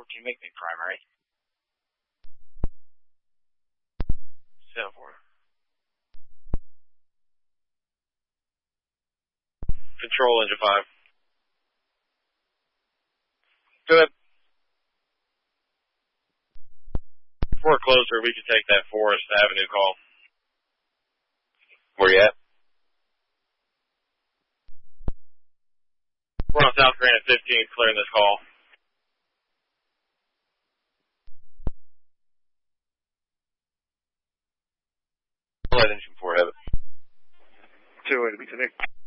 14, make me primary. 7-4. Control, engine 5. Go ahead. If we're closer, we can take that Forest Avenue call. Where you at? We're on South Grand at 15, clearing this call. Let engine 4 have it. 2-way to be connected.